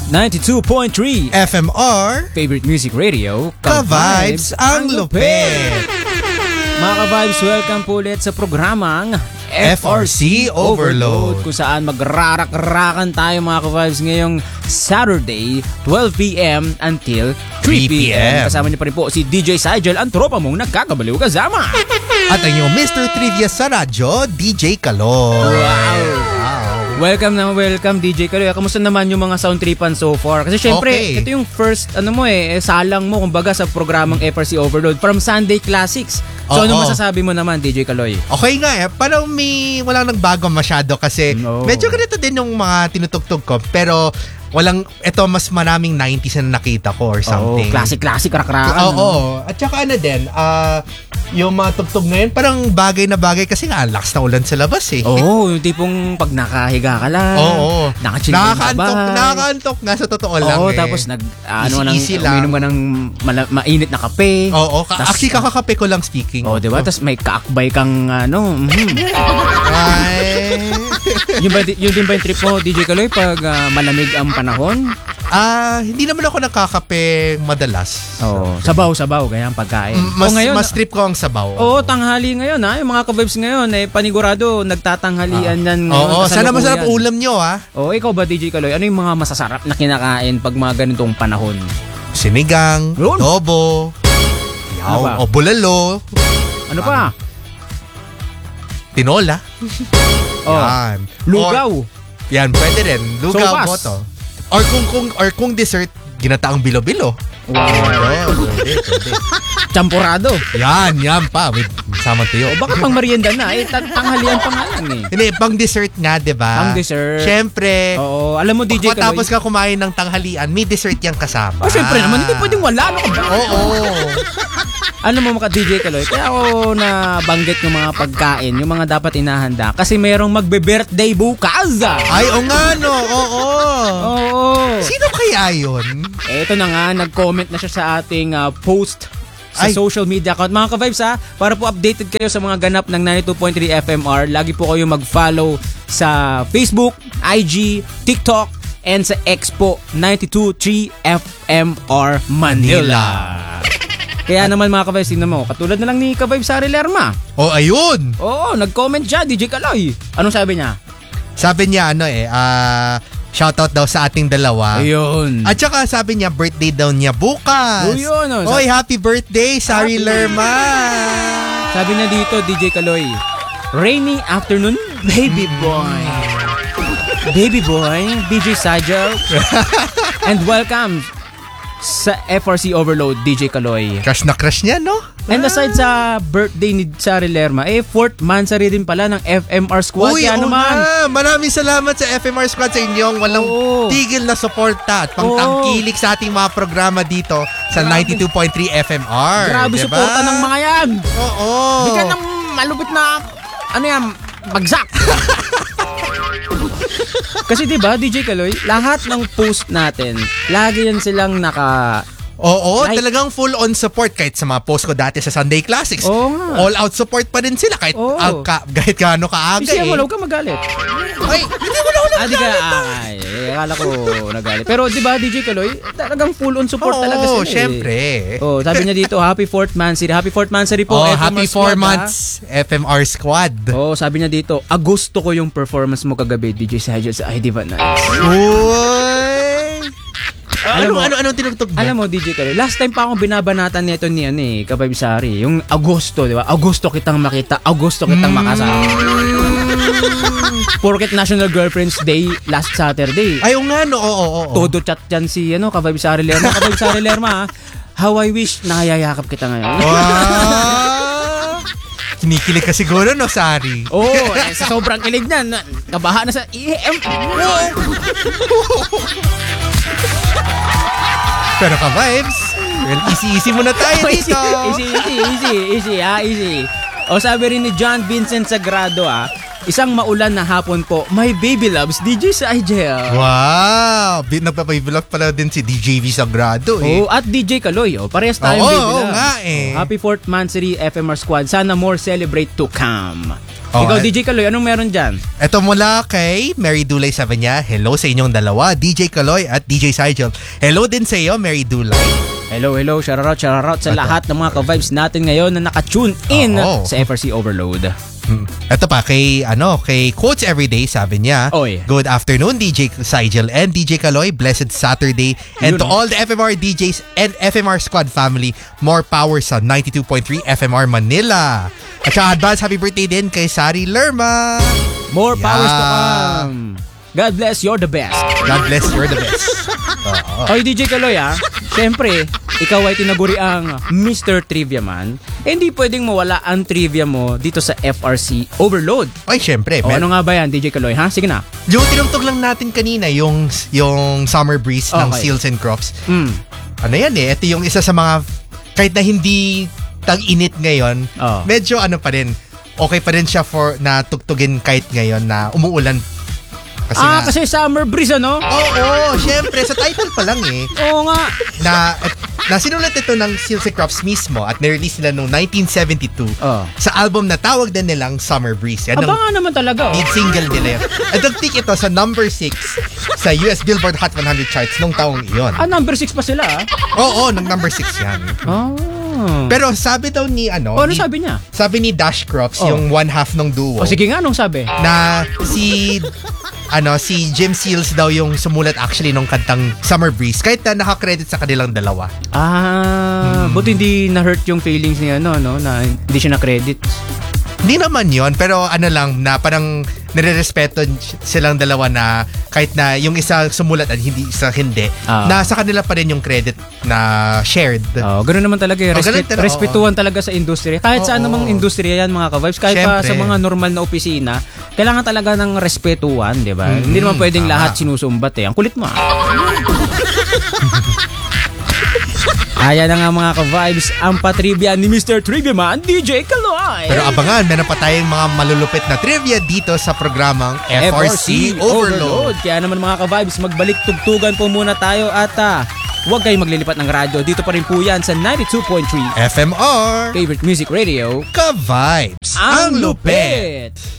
92.3 FMR Favorite Music Radio, Ka-Vibes ang lupit. Mga Ka-Vibes, welcome po ulit sa programang FRC Overload, kung saan magrarak-rakan tayo mga Ka-Vibes ngayong Saturday 12 p.m. until 3 p.m. Kasama niyo pa rin po si DJ Sigel, ang tropa mong nagkakabaliw kasama. At ang iyong Mr. Trivia sa radyo, DJ Kaloy. Welcome DJ Kaloy. Kamusta naman yung mga sound tripan so far? Kasi syempre, ito yung first salang mo kumbaga sa programang FRC Overload from Sunday Classics. So ano masasabi mo naman DJ Kaloy? Okay nga parang walang nagbago masyado kasi medyo ganito din yung mga tinutugtog ko, pero ito mas maraming 90s na nakita ko or something. Classic rak-rakan. At saka yung mga tugtog ngayon parang bagay na bagay kasi nga lakas na ulan sa labas yung tipong pag nakahiga ka lang. Nakakaantok nga sa totoo lang. Tapos uminom ka ng mainit na kape. Actually kakakape ko lang speaking. Diba? Tapos may kaakbay kang Yun din ba yung trip mo, DJ Kaloy, pag malamig ang panahon? Hindi naman ako nakakape madalas. Sabaw, ganyan pagkain. Mas trip ko ang sabaw. Tanghali ngayon yung mga ka-vibes ngayon panigurado nagtatanghalian yan. Sana masarap ulam nyo ikaw ba DJ Kaloy, ano yung mga masasarap na kinakain pag mga ganitong panahon? Sinigang, adobo, bulalo. Ano pa? Tinola. Yan. Lugaw. Yan, pwede rin. Lugaw mo to. Or kung dessert, ginataang bilo-bilo. Pwede. Champurado. Yan pa. May samang tuyo. Baka pang merienda na. Tanghalian pa nga lang Hindi, pang dessert nga, diba? Pang dessert. Siyempre. Alam mo DJ Kaloy. Tapos ka kumain ng tanghalian, may dessert yung kasama. Siyempre naman, hindi pwedeng wala. Ano ka ba? Ano mo mga DJ Kaloy? Kaya ako nabanggit yung mga pagkain, yung mga dapat inahanda. Kasi mayroong magbe-birthday bukas. Ay, nga no. Sino kaya yun? Eto na nga, nag-comment na siya sa ating post sa social media account. Mga ka-vibes para po updated kayo sa mga ganap ng 92.3 FMR. Lagi po kayo mag-follow sa Facebook, IG, TikTok, and sa Expo 92.3 FMR Manila. Kaya naman mga ka-vibes, tingnan mo, katulad na lang ni ka-vibes Sari Lerma. Ayun! Nag-comment siya, DJ Kaloy. Anong sabi niya? Sabi niya, shoutout daw sa ating dalawa. Ayun. At saka sabi niya, birthday daw niya bukas. Happy birthday, Sari Lerma! Sabi niya dito, DJ Kaloy, rainy afternoon, baby boy. Baby boy, DJ Sigel. And welcome sa FRC Overload, DJ Kaloy. Crush na crush niya, no? And aside sa birthday ni Sari Lerma, 4th monthsary din pala ng FMR Squad. Maraming salamat sa FMR Squad sa inyong walang tigil na suporta at pangtangkilik sa ating mga programa dito sa 92.3 FMR. Grabe suporta ng mga yan. Bigyan ng malupit na bagsak. Kasi diba, DJ Kaloy, lahat ng post natin, lagi yan silang talagang full on support kahit sa mga post ko dati sa Sunday Classics. All out support pa rin sila kahit gaano kaaga. Wala ka magalit. Hindi wala nagalit. Akala ko nagalit. Pero diba, DJ Kaloy, talagang full on support talaga sila. Syempre. Sabi niya dito, happy 4th monthsary. Happy 4th monthsary po, FMR happy 4 months, FMR Squad. Sabi niya dito, gusto ko yung performance mo kagabi, DJ Sigel sa ID Van Nights. Anong tinugtog mo? Alam mo, DJ Kaloy, last time pa akong binabanatan nito ni Ka-Vibes Sari. Yung Agosto, di ba? Agosto kitang makita, Agosto kitang makasama. Porket National Girlfriend's Day last Saturday. Todo chat dyan si Ka-Vibes Sari Lerma. Ka-Vibes Sari Lerma, how I wish nakayayakap kita ngayon. Kinikilig ka siguro, no, Sari? Sa sobrang kilig na, kabaha na sa Pero ka-vibes, easy muna tayo dito. Easy. Sabi rin ni John Vincent Sagrado, isang maulan na hapon po, my baby loves DJ Sigel. Wow! Nagpa-baby love pala din si DJ V Sagrado at DJ Kaloy, parehas tayong baby love. Nga Happy 4th monthsary FMR Squad. Sana more celebrate to come. Ikaw, DJ Kaloy, anong meron dyan? Ito mula kay Mary Dulay, sabi niya, hello sa inyong dalawa, DJ Kaloy at DJ Sigel. Hello din sa iyo, Mary Dulay. Hello, shout out sa lahat ng mga ka-vibes natin ngayon na naka-tune in sa FRC Overload. Ito pa, kay Quotes Everyday, sabi niya, Oy. good afternoon, DJ Sigel and DJ Kaloy. Blessed Saturday. And to all the FMR DJs and FMR Squad family, more power sa 92.3 FMR Manila. At saka advance happy birthday din kay Sari Lerma. More powers to come. God bless, you're the best. God bless, you're the best. Oy, DJ Kaloy syempre, ikaw ay tinaguri ang Mr. Trivia Man. Hindi pwedeng mawala ang trivia mo dito sa FRC Overload. Ay, syempre. Ano nga ba yan, DJ Kaloy, ha? Sige na. Yung tinugtog lang natin kanina, yung Summer Breeze ng Seals and Crops. Ano yan ito yung isa sa mga, kahit na hindi tag-init ngayon, medyo pa rin, okay pa rin siya na tugtugin kahit ngayon na umuulan. Kasi Summer Breeze, ano? Oo, syempre. Sa title pa lang Oo nga. Na sinulat ito ng Seals and Crops mismo at nirelease nila noong 1972 sa album na tawag din nilang Summer Breeze. Abangan naman talaga. Lead single nila yun. At nag-tick ito sa number 6 sa US Billboard Hot 100 charts nung taong iyon. Number 6 pa sila, Oo, nung number 6 yan. Pero sabi daw ni ano sabi niya? Sabi ni Dash Crops, yung one half ng duo. Sige nga, anong sabi? Na si Jim Seals daw yung sumulat actually nung kantang Summer Breeze kahit na naka-credit sa kanilang dalawa. Buti hindi na-hurt yung feelings niya na hindi siya na-credit. Hindi naman yon, pero lang na parang nire-respeto silang dalawa na kahit na yung isa sumulat at hindi isa hindi, na sa kanila pa rin yung credit na shared. Ganoon naman talaga. Respetuhan talaga sa industriya. Kahit sa anumang industriya yan, mga ka-vibes. Kahit pa sa mga normal na opisina, kailangan talaga ng respetuhan, di ba? Hindi naman pwedeng lahat sinusumbat Ang kulit mo. Ayan na nga mga ka-vibes, ang patrivia ni Mr. Trivia Man, DJ Kaloy. Pero abangan, meron pa tayong mga malulupit na trivia dito sa programang FRC Overload. Kaya naman mga ka-vibes, magbalik tugtugan po muna tayo at huwag kayong maglilipat ng radyo. Dito pa rin po yan sa 92.3 FMR Favorite Music Radio. Ka-vibes, ang lupit!